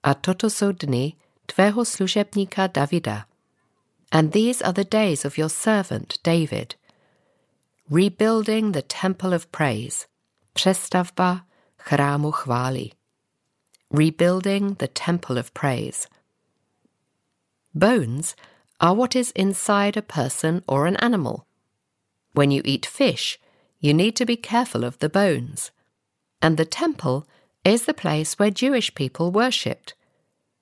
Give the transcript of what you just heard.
A toto jsou dny tvého služebníka Davida. And these are the days of your servant David. Rebuilding the temple of praise. Přestavba chrámu chvály. Rebuilding the temple of praise. Bones are what is inside a person or an animal. When you eat fish, you need to be careful of the bones. And the temple is the place where Jewish people worshipped.